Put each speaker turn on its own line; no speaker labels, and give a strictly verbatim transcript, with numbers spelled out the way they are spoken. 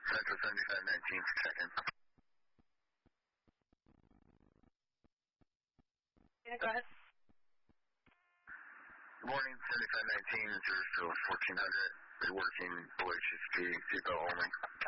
Central seventy-five nineteen, second.
Yeah, go ahead.
Good morning, seventy-five nineteen, zero fourteen hundred. Reworking O H S P, seatbelt only.